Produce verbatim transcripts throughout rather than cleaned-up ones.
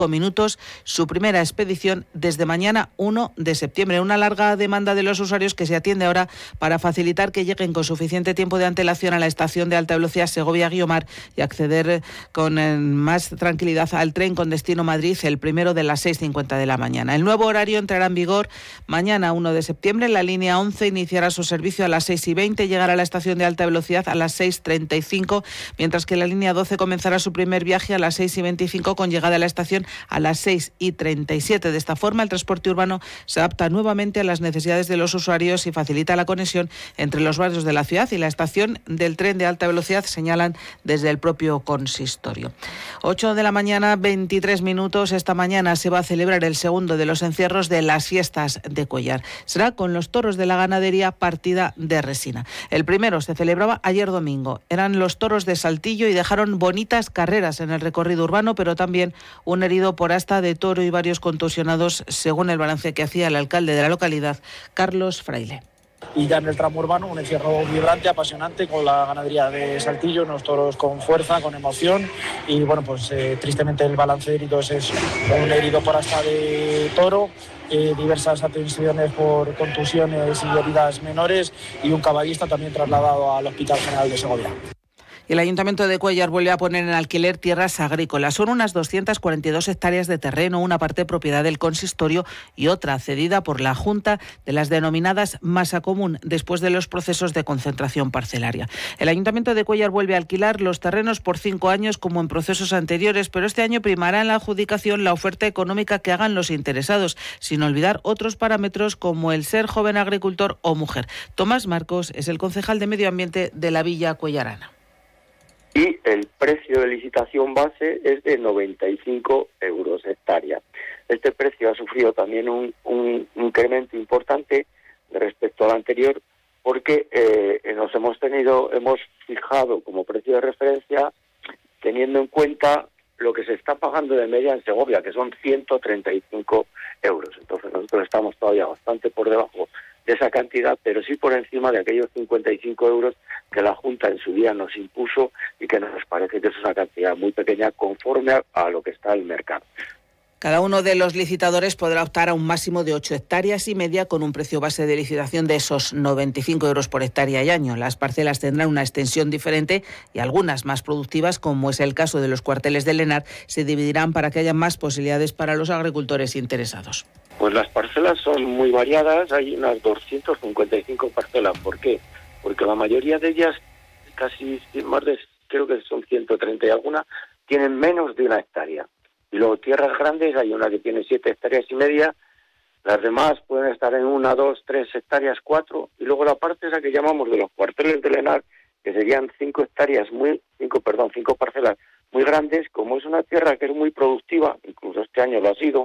minutos su primera expedición desde mañana uno de septiembre. Una larga demanda de los usuarios que se atiende ahora para facilitar que lleguen con suficiente tiempo de antelación a la estación de alta velocidad Segovia-Guiomar y acceder con eh, más tranquilidad al tren con destino Madrid, el primero de las seis cincuenta de la mañana. El nuevo horario entrará en vigor mañana uno de septiembre. La línea once iniciará su servicio a las seis y veinte, llegará a la estación de alta velocidad a las seis treinta y cinco, mientras que la línea doce comenzará su primer viaje a las seis y veinticinco con llegada a la estación a las seis y treinta y siete. De esta forma, el transporte urbano se adapta nuevamente a las necesidades de los usuarios y facilita la conexión entre los barrios de la ciudad y la estación del tren de alta velocidad, señalan desde el propio consistorio. ocho de la mañana, veintitrés minutos. Esta mañana se va a celebrar el segundo de los encierros de las fiestas de Cuéllar. Será con los toros de la ganadería Partida de Resina. El primero se celebraba ayer domingo. Eran los toros de Saltillo y dejaron bonitas carreras en el recorrido urbano, pero también un herido por asta de toro y varios contusionados, según el balance que hacía el alcalde de la localidad, Carlos Fraile. Y ya en el tramo urbano, un encierro vibrante, apasionante, con la ganadería de Saltillo, unos toros con fuerza, con emoción. Y bueno, pues eh, tristemente el balance de heridos es un herido por asta de toro, eh, diversas atenciones por contusiones y heridas menores, y un caballista también trasladado al Hospital General de Segovia. El Ayuntamiento de Cuéllar vuelve a poner en alquiler tierras agrícolas. Son unas doscientas cuarenta y dos hectáreas de terreno, una parte propiedad del consistorio y otra cedida por la Junta de las denominadas masa común, después de los procesos de concentración parcelaria. El Ayuntamiento de Cuéllar vuelve a alquilar los terrenos por cinco años como en procesos anteriores, pero este año primará en la adjudicación la oferta económica que hagan los interesados, sin olvidar otros parámetros como el ser joven agricultor o mujer. Tomás Marcos es el concejal de Medio Ambiente de la Villa Cuellarana. Y el precio de licitación base es de noventa y cinco euros hectárea. Este precio ha sufrido también un, un incremento importante respecto al anterior, porque eh, nos hemos tenido, hemos fijado como precio de referencia teniendo en cuenta lo que se está pagando de media en Segovia, que son ciento treinta y cinco euros. Entonces nosotros estamos todavía bastante por debajo de esa cantidad, pero sí por encima de aquellos cincuenta y cinco euros que la Junta en su día nos impuso y que nos parece que es una cantidad muy pequeña conforme a, a lo que está el mercado. Cada uno de los licitadores podrá optar a un máximo de ocho hectáreas y media con un precio base de licitación de esos noventa y cinco euros por hectárea y año. Las parcelas tendrán una extensión diferente y algunas más productivas, como es el caso de los cuarteles de Lenar, se dividirán para que haya más posibilidades para los agricultores interesados. Pues las parcelas son muy variadas, hay unas doscientas cincuenta y cinco parcelas. ¿Por qué? Porque la mayoría de ellas, casi más de, creo que son ciento treinta y alguna, tienen menos de una hectárea. Y luego tierras grandes, hay una que tiene siete hectáreas y media, las demás pueden estar en una, dos, tres hectáreas, cuatro, y luego la parte esa que llamamos de los cuarteles de Lenar, que serían cinco hectáreas muy, cinco, perdón, cinco parcelas muy grandes. Como es una tierra que es muy productiva, incluso este año lo ha sido,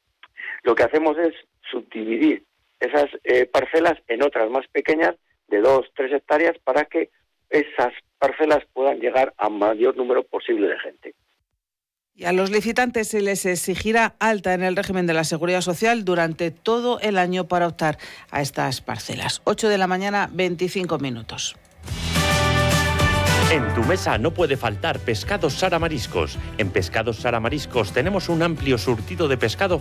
lo que hacemos es subdividir esas eh, parcelas en otras más pequeñas de dos, tres hectáreas para que esas parcelas puedan llegar a mayor número posible de gente. Y a los licitantes se les exigirá alta en el régimen de la Seguridad Social durante todo el año para optar a estas parcelas. ocho de la mañana, veinticinco minutos. En tu mesa no puede faltar Pescados Sara Mariscos. En Pescados Sara Mariscos tenemos un amplio surtido de pescado